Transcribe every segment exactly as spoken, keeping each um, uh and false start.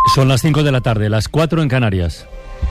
Son las cinco de la tarde, las cuatro en Canarias.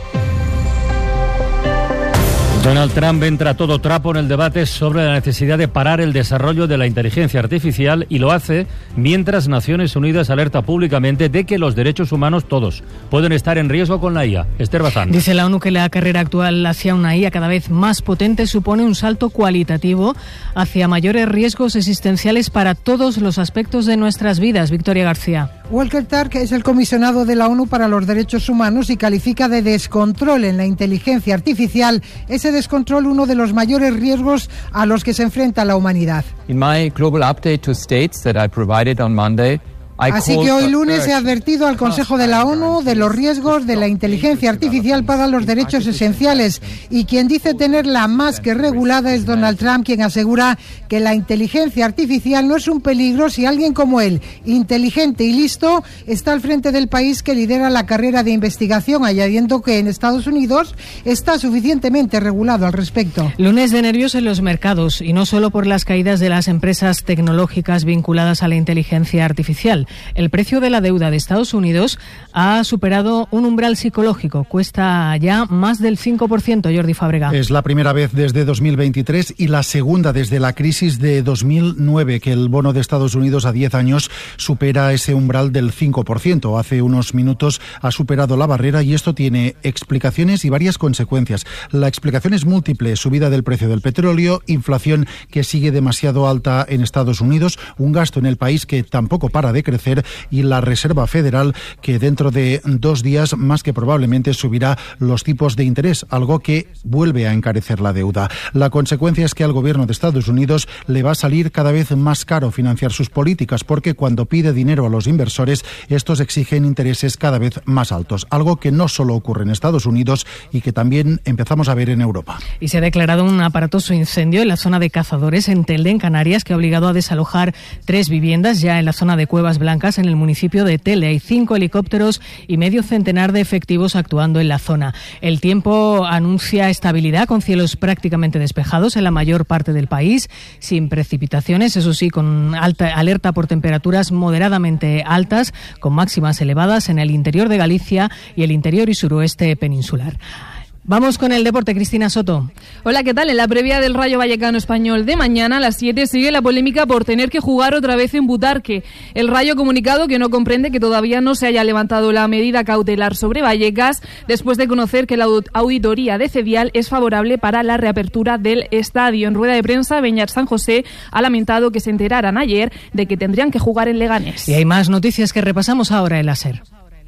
Donald Trump entra a todo trapo en el debate sobre la necesidad de parar el desarrollo de la inteligencia artificial y lo hace mientras Naciones Unidas alerta públicamente de que los derechos humanos, todos, pueden estar en riesgo con la I A. Esther Bazán. Dice la ONU que la carrera actual hacia una I A cada vez más potente supone un salto cualitativo hacia mayores riesgos existenciales para todos los aspectos de nuestras vidas. Victoria García. Volker Turk es el comisionado de la ONU para los Derechos Humanos y califica de descontrol en la inteligencia artificial ese descontrol uno de los mayores riesgos a los que se enfrenta la humanidad. In my global update to states that I provided on Monday, Así que hoy lunes he advertido al Consejo de la ONU de los riesgos de la inteligencia artificial para los derechos esenciales y quien dice tenerla más que regulada es Donald Trump, quien asegura que la inteligencia artificial no es un peligro si alguien como él, inteligente y listo, está al frente del país que lidera la carrera de investigación, añadiendo que en Estados Unidos está suficientemente regulado al respecto. Lunes de nervios en los mercados y no solo por las caídas de las empresas tecnológicas vinculadas a la inteligencia artificial. El precio de la deuda de Estados Unidos ha superado un umbral psicológico. Cuesta ya más del cinco por ciento, Jordi Fábrega. Es la primera vez desde dos mil veintitrés y la segunda desde la crisis de dos mil nueve que el bono de Estados Unidos a diez años supera ese umbral del cinco por ciento. Hace unos minutos ha superado la barrera y esto tiene explicaciones y varias consecuencias. La explicación es múltiple: subida del precio del petróleo, inflación que sigue demasiado alta en Estados Unidos, un gasto en el país que tampoco para de crecer y la Reserva Federal que dentro de dos días más que probablemente subirá los tipos de interés, algo que vuelve a encarecer la deuda. La consecuencia es que al gobierno de Estados Unidos le va a salir cada vez más caro financiar sus políticas porque cuando pide dinero a los inversores, estos exigen intereses cada vez más altos, algo que no solo ocurre en Estados Unidos y que también empezamos a ver en Europa. Y se ha declarado un aparatoso incendio en la zona de Cazadores, en Telde, en Canarias, que ha obligado a desalojar tres viviendas ya en la zona de Cuevas Blancas, en el municipio de Telde. Hay cinco helicópteros y medio centenar de efectivos actuando en la zona. El tiempo anuncia estabilidad con cielos prácticamente despejados en la mayor parte del país, sin precipitaciones, eso sí, con alta alerta por temperaturas moderadamente altas, con máximas elevadas en el interior de Galicia y el interior y suroeste peninsular. Vamos con el deporte, Cristina Soto. Hola, ¿qué tal? En la previa del Rayo Vallecano Español de mañana a las siete sigue la polémica por tener que jugar otra vez en Butarque. El Rayo ha comunicado que no comprende que todavía no se haya levantado la medida cautelar sobre Vallecas después de conocer que la auditoría de Cedial es favorable para la reapertura del estadio. En rueda de prensa, Beñat San José ha lamentado que se enteraran ayer de que tendrían que jugar en Leganés. Y hay más noticias que repasamos ahora en la SER.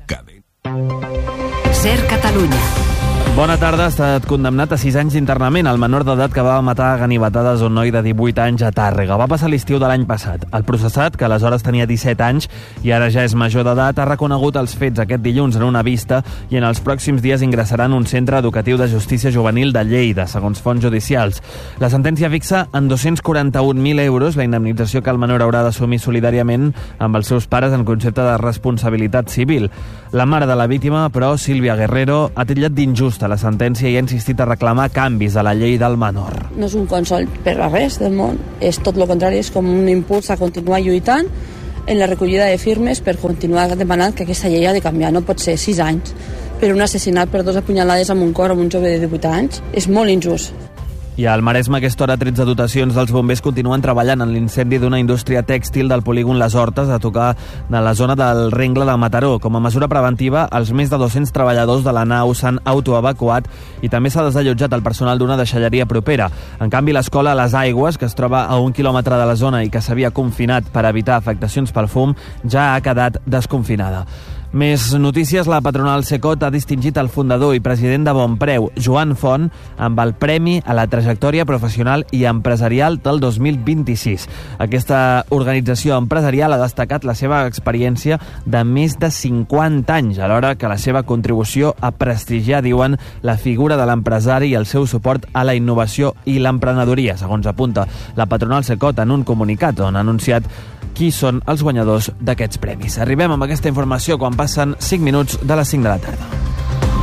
SER Catalunya. Bona tarda. Ha estat condemnat a sis anys d'internament el menor d'edat que va matar a ganivetades un noi de divuit anys a Tàrrega. Va passar l'estiu de l'any passat. El processat, que aleshores tenia disset anys i ara ja és major d'edat, ha reconegut els fets aquest dilluns en una vista i en els pròxims dies ingressarà en un centre educatiu de justícia juvenil de Lleida, segons fonts judicials. La sentència fixa en dos-cents quaranta-un mil euros la indemnització que el menor haurà d'assumir solidàriament amb els seus pares en concepte de responsabilitat civil. La mare de la víctima, però, Sílvia Guerrero, ha titllat d'injusta la sentència i ha insistit a reclamar canvis a la llei del menor. No és un consol per a res del món, és tot el contrari, és com un impuls a continuar lluitant en la recollida de firmes per continuar demanant que aquesta llei ha de canviar. No pot ser sis anys per un assassinat per dos apunyalades amb un cor amb un jove de divuit anys. És molt injust. I al Maresme, a aquesta hora, tretze dotacions dels bombers continuen treballant en l'incendi d'una indústria tèxtil del polígon Les Hortes a tocar de la zona del Rengle de Mataró. Com a mesura preventiva, els més de dos-cents treballadors de la nau s'han autoevacuat i també s'ha desallotjat el personal d'una deixalleria propera. En canvi, l'escola Les Aigües, que es troba a un quilòmetre de la zona i que s'havia confinat per evitar afectacions pel fum, ja ha quedat desconfinada. Més notícies. La patronal Secot ha distingit el fundador i president de Bonpreu, Joan Font, amb el Premi a la Trajectòria Professional i Empresarial del dos mil vint-i-sis. Aquesta organització empresarial ha destacat la seva experiència de més de cinquanta anys, alhora que la seva contribució a prestigiar, diuen, la figura de l'empresari i el seu suport a la innovació i l'emprenedoria, segons apunta la patronal Secot en un comunicat on ha anunciat qui són els guanyadors d'aquests premis. Arribem amb aquesta informació quan passen cinc minuts de les cinc de la tarda.